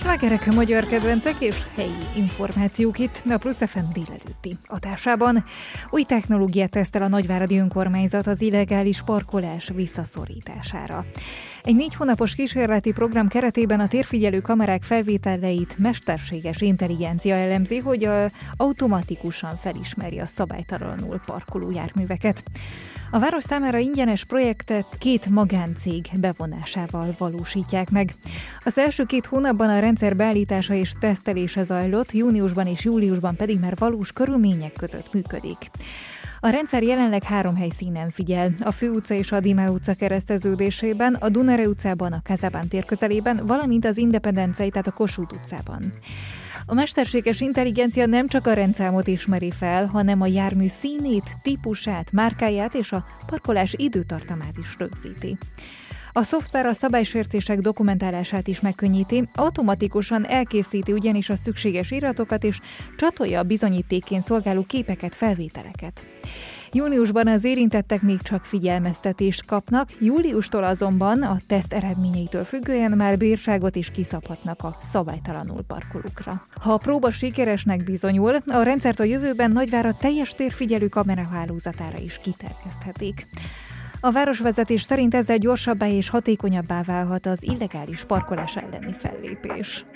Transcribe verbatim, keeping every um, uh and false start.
Slágerek, magyar kedvencek és helyi információk itt a Plusz ef em délelőtti adásában. Új technológiát tesztel a nagyváradi önkormányzat az illegális parkolás visszaszorítására. Egy négy hónapos kísérleti program keretében a térfigyelő kamerák felvételeit mesterséges intelligencia elemzi, hogy a, automatikusan felismeri a szabálytalanul parkoló járműveket. A város számára ingyenes projektet két magáncég bevonásával valósítják meg. Az első két hónapban a rendszer beállítása és tesztelése zajlott, júniusban és júliusban pedig már valós körülmények között működik. A rendszer jelenleg három helyszínen figyel, a Főutca és a Dima utca kereszteződésében, a Dunare utcában, a Kazabán tér közelében, valamint az Independencei, tehát a Kossuth utcában. A mesterséges intelligencia nem csak a rendszámot ismeri fel, hanem a jármű színét, típusát, márkáját és a parkolás időtartamát is rögzíti. A szoftver a szabálysértések dokumentálását is megkönnyíti, automatikusan elkészíti ugyanis a szükséges iratokat és csatolja a bizonyítékként szolgáló képeket, felvételeket. Júniusban az érintettek még csak figyelmeztetést kapnak, júliustól azonban a teszt eredményeitől függően már bírságot is kiszabhatnak a szabálytalanul parkolókra. Ha a próba sikeresnek bizonyul, a rendszert a jövőben Nagyvárad teljes térfigyelő kamerahálózatára is kiterjeszthetik. A városvezetés szerint ezzel gyorsabbá és hatékonyabbá válhat az illegális parkolás elleni fellépés.